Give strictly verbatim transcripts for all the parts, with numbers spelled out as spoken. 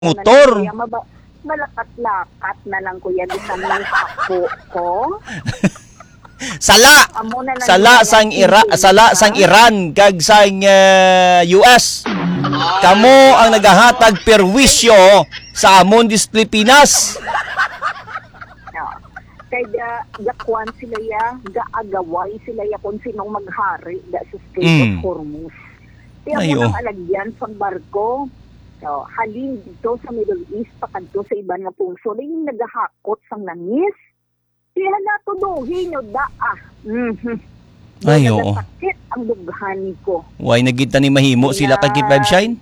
motor. Kuya, maba- malakat-lakat na lang kuya bisan ng hapo ko. Sala. Amo na lang Sala yung sang mga Ira, Pilipina. sala sang Iran kag sang uh, U S. Kamo ang nagahatag perwisyo sa amon dis Pilipinas. Yeah. Kaya ga, gakuan sila ya, gaagaway sila ya kung sinong maghari da sa Strait Mm. of Hormuz. Kaya Ayo. mo nang alagyan sa barko, so, halin dito sa Middle East, pakadto sa iba nga pungso, na yung nagahakot sang langis. Kaya natuduhin nyo da ah. Mm-hmm. Ay, oo. Nagasakit ang dughan ko. Way nagita ni mahimo sila kag Five Shine.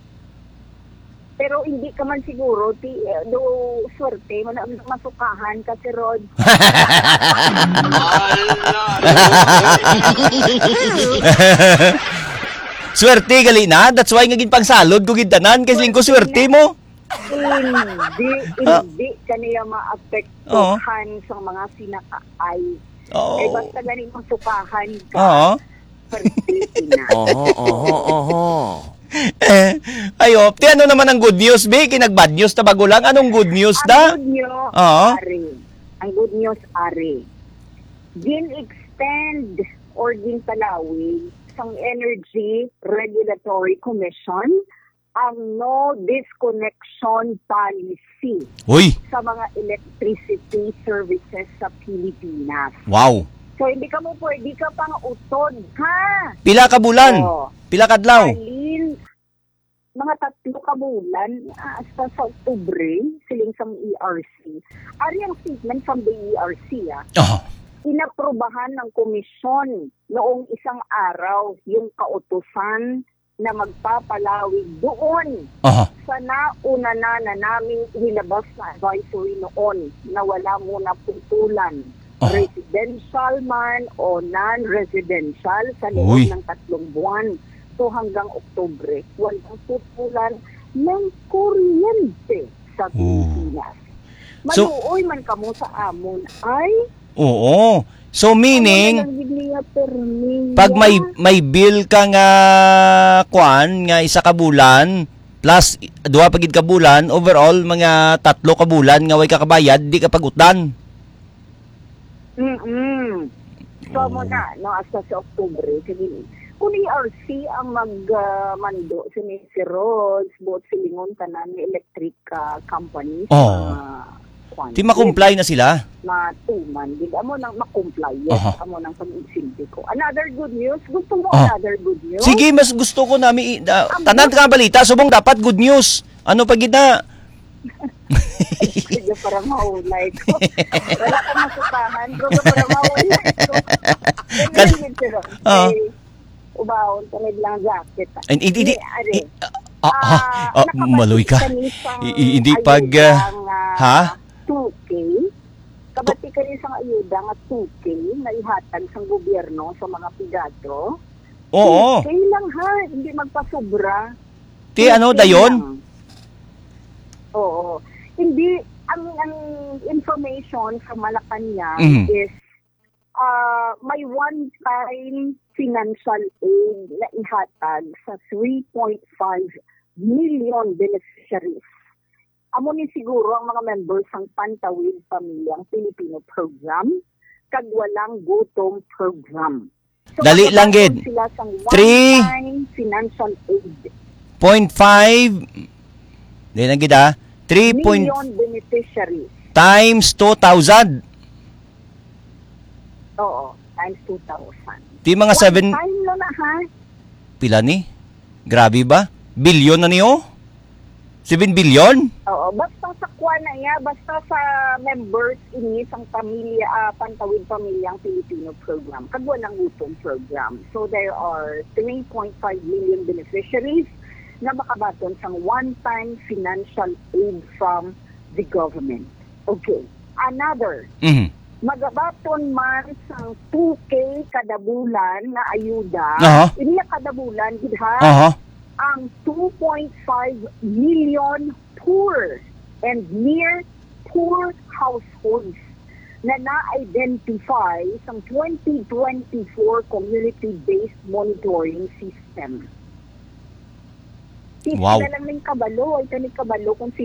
Pero hindi ka man siguro, ti, eh, do swerte, man ang masukahan kasi Rod. Swerte gali na, that's why nga pagsalod ko gintanan kasi ko swerte mo. Hindi, Ah. hindi kaniya maapektuhan sa mga sinakaay. Oo. Eh, basta ganing masukahan ka, Oo. swerte na. Oho, oho, oho. Eh, ayo, ti ano naman ang good news, be? Kinag-bad news na bago lang. Anong good news da? Ang good news, Oo. Ari. Ang good news, Ari. Gin-extend or gin-palawig sang Energy Regulatory Commission ang no disconnection policy Uy, sa mga electricity services sa Pilipinas. wow. So, hindi ka mo pwede ka pang utod, ha? Pila ka bulan? Oo. Pila kadlaw? Alin, mga tatlo ka bulan, ah, hasta sa Oktubre, siling sa E R C. Ari ang statement from the E R C, ah. Oh. Inaprobahan ng komisyon noong isang araw yung kautusan na magpapalawig doon Oh. sa nauna na na naming inilabas na advisory noon na wala muna putulan. Oh. Residential man o non-residential sa loob Uy. ng tatlong buwan. So hanggang Oktubre, walang putulan ng kuryente sa Pilipinas. So- Maluoy man kamo sa amon ay Oo. So meaning, ano na lang gid niya permi pag may niya. may bill ka nga kuan nga isa ka bulan plus duha pagid ka bulan, overall mga tatlo ka bulan nga way ka kabayad, di ka pagutan. Mm-mm. So mo na, no, hasta sa Oktubre, sige. Kung E R C ang magmando sa ni si Rhodes, buot silingon tanan ni electric uh, companies. Oh. Uh, Di ma-comply na sila. Matuman. Di mo nang ma-comply. Yes, Aha. amo nang pag-isilbi ko. Another good news. Gusto mo Oh. another good news? Sige, mas gusto ko nami uh, tanan ka balita subong dapat good news. Ano pa gina? Sige, para maulay ko. Wala ka masukahan. Pero para maulay ko. Kan- Ganyan din siya. Oo. Eh, Ubahon, tamid lang jacket. Ay, Hindi hindi. Eh, are, eh, Ah, ah, ah, nakabati maloy ka. ni isang I- i- hindi pag, ah, ayudang, ah, ha? two K. Kabati ka rin isang ayuda nga two K na ihatag sa gobyerno sa mga pigado. Oo. two K lang ha, hindi magpasobra. Ti ano two K dayon? lang. Oo. Hindi, ang, ang information sa Malacanang Mhm. is uh, may one-time financial aid na ihatag sa three point five million beneficiaries. Amo ni siguro ang mga members ng Pantawid Pamilyang Pilipino Program kag Walang Gutom Program. Dali lang, magkakaroon gid. sila sang Three- one-time financial aid. point five Di na kita. three point Million beneficiaries. times two thousand. Oo, times two thousand. Di mga seven One time lang na ha. pila ni? Grabe ba? Bilyon na niyo? seven billion? Oo, basta sa kuha na iya, basta sa members ini sang pamilya, ah, Pantawid Pamilyang Pilipino Program, kagwalang gutom program. So there are three point five million beneficiaries na makabaton sang one-time financial aid from the government. Okay, another, Mhm. magabaton man sang two K kada bulan na ayuda, Aha. iniya kada bulan, gid ha? Aha. Ang two point five million poor and near poor households na na-identify sa twenty twenty-four Community-Based Monitoring System. Fifty Wow. na lang ng kabalo, ay tanig kabalo kung